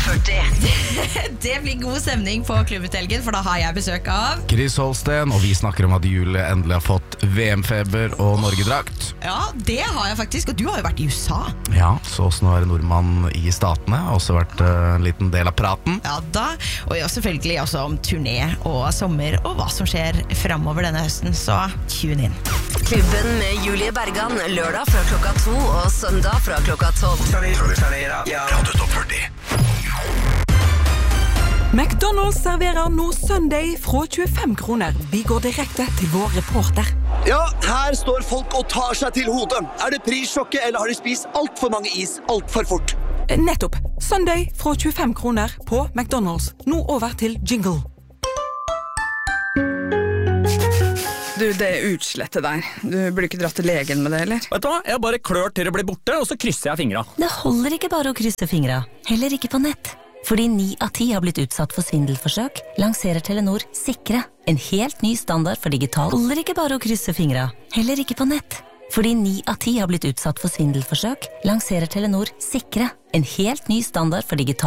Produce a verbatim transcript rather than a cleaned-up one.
førti. Det blir god stemning på klubbuthelgen, for da har jeg besøk av Chris Holsten, og vi snakker om at Julie endelig har fått V M-feber og Norgedrakt. Ja, det har jeg faktisk, og du har jo vært i U S A. Ja, så også nå er det nordmann i statene, har også vært uh, en liten del av praten. Ja da, og ja, selvfølgelig også om turné og sommer, og hva som skjer fremover denne høsten, så tune inn. Klubben med Julie Bergan, lørdag fra klokka to og søndag fra klokka tolv. Radio Top førti. McDonald's serverer nå Sunday fra tjuefem kroner. Vi går direkte til vår reporter. Ja, her står folk og tar seg til hodet. Er det prissjokket, eller har de spist alt for mange is alt for fort? Nettopp. Sunday fra tjuefem kroner på McDonald's. Nå over til jingle. Du, det er utslettet der. Du burde ikke dratt til legen med det, eller? Vet du hva? Jeg bare klør til det blir borte, og så krysser jeg fingra. Det holder ikke bare å krysse fingra, heller ikke på nett. Fordi ni av ti har blitt utsatt for svindelforsøk, lanserer Telenor Sikre. En helt ny standard for digital. Holder ikke bare å krysse fingra, heller ikke på nett. Fordi ni av ti har blitt utsatt for svindelforsøk, lanserer Telenor Sikre. En helt ny standard for digital.